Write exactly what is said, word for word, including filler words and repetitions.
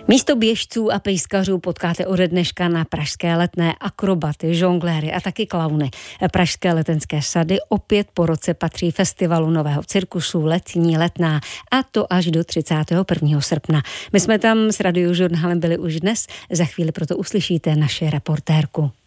Místo běžců a pejskařů potkáte ode dneška na pražské Letné akrobaty, žongléry a taky klauny. Pražské letenské sady opět po roce patří festivalu nového cirkusu Letní Letná, a to až do třicátého prvního srpna. My jsme tam s Radiožurnálem byli už dnes, za chvíli proto uslyšíte naši reportérku.